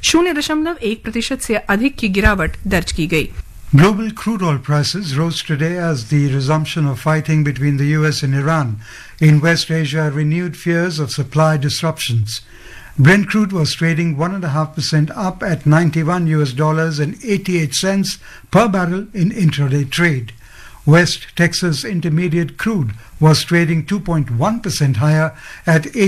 0.1% से अधिक की गिरावट दर्ज की गई। Global crude oil prices rose today as the resumption of fighting between the US and Iran in West Asia renewed fears of supply disruptions. Brent crude was trading 1.5% up at $91.88 per barrel in intraday trade. West Texas Intermediate crude was trading 2.1% higher at